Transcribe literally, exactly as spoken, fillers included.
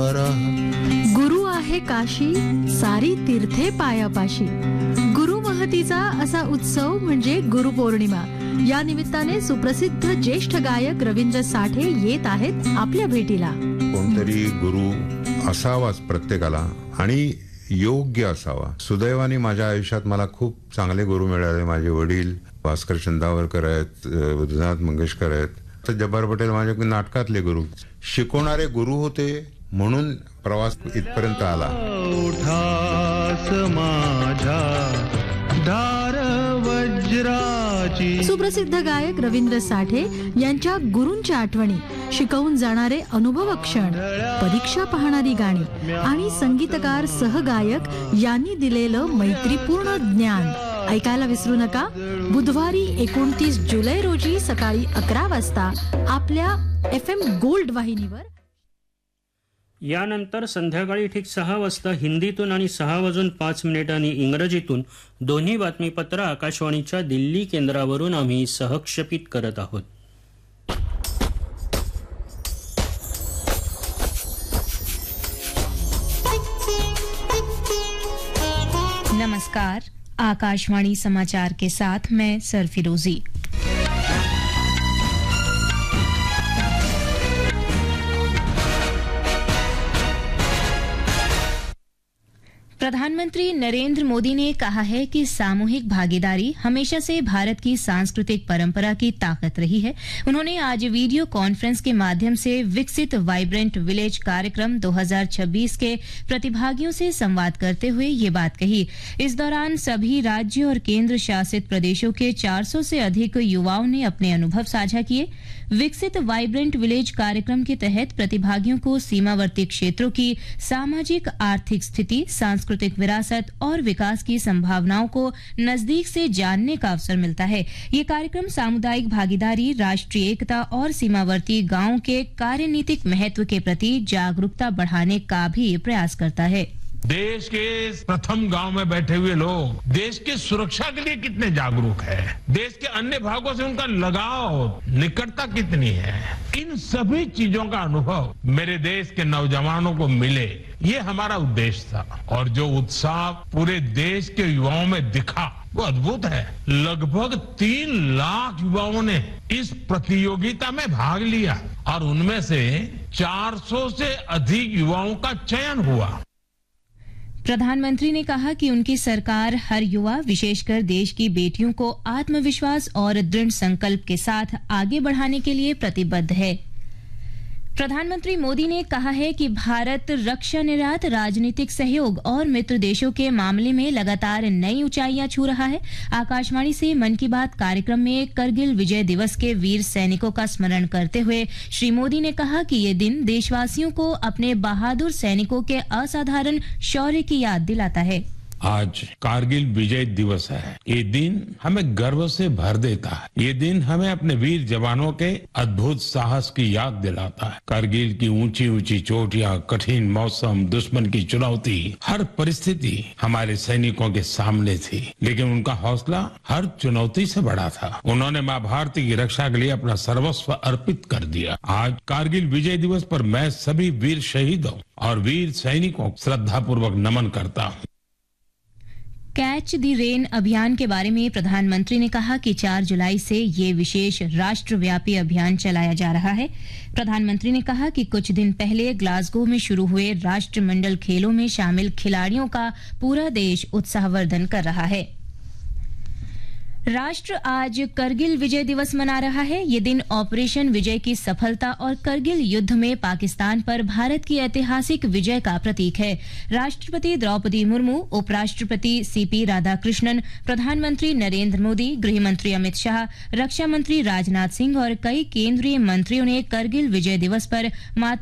गुरु आहे काशी सारी तीर्थे पायापाशी. गुरु महतीचा असा उत्सव म्हणजे गुरुपौर्णिमा. या निमित्ताने सुप्रसिद्ध ज्येष्ठ गायक रवींद्र साठे येत आहेत आपल्या भेटीला. कोणतरी गुरु असावाच प्रत्येकाला आणि योग्य असावा. सुदैवाने माझ्या आयुष्यात मला खूप चांगले गुरु मिळाले. माझे वडील भास्कर चंदावरकर आहेत, विद्यानाथ मंगेशकर आहेत, तर जब्बार पटेल माझे नाटकातले गुरु. शिकवणारे गुरु होते म्हणून प्रवास इथपर्यंत आला. सुप्रसिद्ध गायक रवींद्र साठे यांच्या गुरूंच्या आठवणी, शिकवून जाणारे अनुभव क्षण, परीक्षा पाहणारी गाणी आणि संगीतकार सहगायक यांनी दिलेलं मैत्रीपूर्ण ज्ञान ऐकायला विसरू नका. बुधवारी एकोणतीस जुलै रोजी सकाळी अकरा वाजता आपल्या एफ एम गोल्ड वाहिनीवर. यानंतर संध्याकाळी ठीक सहा वाजता हिंदीतून आणि सहा वाजून पाच मिनिटांनी इंग्रजीतून दोन्ही बातमीपत्र आकाशवाणीच्या दिल्ली केंद्रावरून आम्ही सहक्षेपित करत आहोत. नमस्कार, आकाशवाणी समाचार के साथ मैं सरफिरोजी. प्रधानमंत्री नरेंद्र मोदी ने कहा है कि सामूहिक भागीदारी हमेशा से भारत की सांस्कृतिक परंपरा की ताकत रही है. उन्होंने आज वीडियो कॉन्फ्रेंस के माध्यम से विकसित वाइब्रेंट विलेज कार्यक्रम दो हज़ार छब्बीस के प्रतिभागियों से संवाद करते हुए ये बात कही. इस दौरान सभी राज्यों और केंद्र शासित प्रदेशों के चार सौ से अधिक युवाओं ने अपने अनुभव साझा किए. विकसित वाइब्रेंट विलेज कार्यक्रम के तहत प्रतिभागियों को सीमावर्ती क्षेत्रों की सामाजिक आर्थिक स्थिति, सांस्कृतिक विरासत और विकास की संभावनाओं को नजदीक से जानने का अवसर मिलता है. ये कार्यक्रम सामुदायिक भागीदारी, राष्ट्रीय एकता और सीमावर्ती गांवों के कार्यनीतिक महत्व के प्रति जागरूकता बढ़ाने का भी प्रयास करता है. देश के प्रथम गांव में बैठे हुए लोग देश की सुरक्षा के लिए कितने जागरूक है, देश के अन्य भागों से उनका लगाव, निकटता कितनी है, इन सभी चीजों का अनुभव मेरे देश के नौजवानों को मिले, ये हमारा उद्देश्य था. और जो उत्साह पूरे देश के युवाओं में दिखा वो अद्भुत है. लगभग तीन लाख युवाओं ने इस प्रतियोगिता में भाग लिया और उनमें से चार सौ से अधिक युवाओं का चयन हुआ. प्रधानमंत्री ने कहा कि उनकी सरकार हर युवा, विशेषकर देश की बेटियों को आत्मविश्वास और दृढ़ संकल्प के साथ आगे बढ़ाने के लिए प्रतिबद्ध है. प्रधानमंत्री मोदी ने कहा है कि भारत रक्षा निर्यात, राजनीतिक सहयोग और मित्र देशों के मामले में लगातार नई ऊंचाइयां छू रहा है. आकाशवाणी से मन की बात कार्यक्रम में करगिल विजय दिवस के वीर सैनिकों का स्मरण करते हुए श्री मोदी ने कहा कि ये दिन देशवासियों को अपने बहादुर सैनिकों के असाधारण शौर्य की याद दिलाता है. आज कारगिल विजय दिवस है. ये दिन हमें गर्व से भर देता है. ये दिन हमें अपने वीर जवानों के अद्भुत साहस की याद दिलाता है. कारगिल की ऊंची ऊंची चोटियां, कठिन मौसम, दुश्मन की चुनौती, हर परिस्थिति हमारे सैनिकों के सामने थी, लेकिन उनका हौसला हर चुनौती से बड़ा था. उन्होंने मां भारती की रक्षा के लिए अपना सर्वस्व अर्पित कर दिया. आज कारगिल विजय दिवस पर मैं सभी वीर शहीदों और वीर सैनिकों को श्रद्धापूर्वक नमन करता हूँ. कैच द रेन अभियान के बारे में प्रधानमंत्री ने कहा कि चार जुलाई से ये विशेष राष्ट्रव्यापी अभियान चलाया जा रहा है. प्रधानमंत्री ने कहा कि कुछ दिन पहले ग्लासगो में शुरू हुए राष्ट्रमंडल खेलों में शामिल खिलाड़ियों का पूरा देश उत्साहवर्धन कर रहा है. राष्ट्र आज करगिल विजय दिवस मना रहा है. ये दिन ऑपरेशन विजय की सफलता और करगिल युद्ध में पाकिस्तान पर भारत की ऐतिहासिक विजय का प्रतीक है. राष्ट्रपति द्रौपदी मुर्मू, उपराष्ट्रपति सीपी राधाकृष्णन, प्रधानमंत्री नरेंद्र मोदी, गृहमंत्री अमित शाह, रक्षा मंत्री राजनाथ सिंह और कई केंद्रीय मंत्रियों ने करगिल विजय दिवस पर मातृ